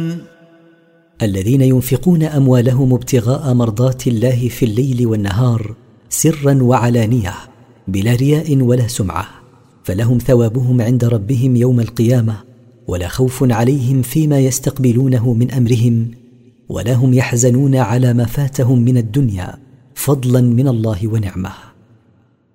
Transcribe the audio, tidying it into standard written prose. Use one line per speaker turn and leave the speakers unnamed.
الذين ينفقون أموالهم ابتغاء مرضات الله في الليل والنهار سرا وعلانية بلا رياء ولا سمعة، فلهم ثوابهم عند ربهم يوم القيامة، ولا خوف عليهم فيما يستقبلونه من أمرهم، ولا هم يحزنون على ما فاتهم من الدنيا فضلا من الله ونعمه.